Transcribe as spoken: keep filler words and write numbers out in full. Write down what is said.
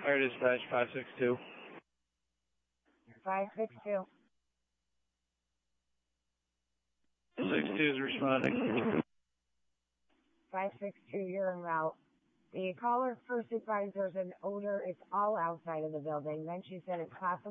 Fire dispatch five six two. five six two. six two is responding. five six two, you're en route. The caller first advised there's an odor. It's all outside of the building. Then she said it's possible